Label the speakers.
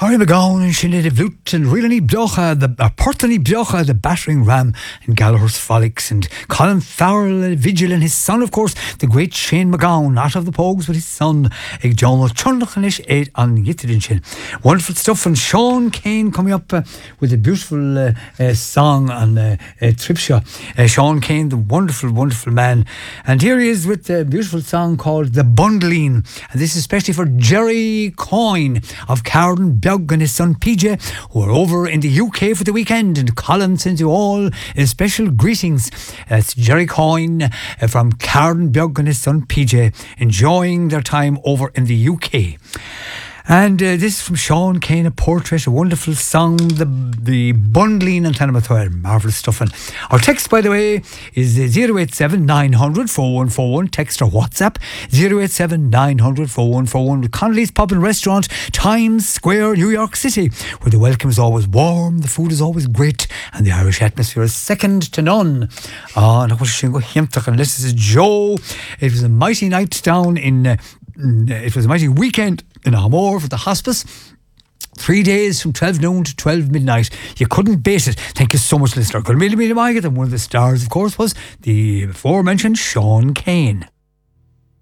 Speaker 1: Harry McGowan and Sinead Vlut and Rilani Biocha, the Portany Biocha, the battering ram, and Gallagher's Frolics, and Colin Farrell, Vigil, and his son, of course, the great Shane McGowan, not of the Pogues, but his son, Ag John Chunlachanish, Aid on Yittidinshin. Wonderful stuff, and Sean Kane coming up with a beautiful song on Tripshaw. Sean Kane, the wonderful, wonderful man. And here he is with a beautiful song called The Bundling. And this is especially for Jerry Coyne of Carden Beg and his son PJ, who are over in the UK for the weekend. And Colin sends you all special greetings. It's Jerry Coyne from Carden Beg and his son PJ, enjoying their time over in the UK. And this is from Sean Kane, a portrait, a wonderful song, the bundling and Tanamathware, marvellous stuff. And our text, by the way, is 087 900 4141, text or WhatsApp 087 900 4141, with Connolly's Pub and Restaurant, Times Square, New York City, where the welcome is always warm, the food is always great, and the Irish atmosphere is second to none. And this is Joe. It was a mighty night down in it was a mighty weekend in Amor for the hospice. 3 days from 12 noon to 12 midnight. You couldn't beat it. Thank you so much, listener. And one of the stars, of course, was the aforementioned Sean Kane.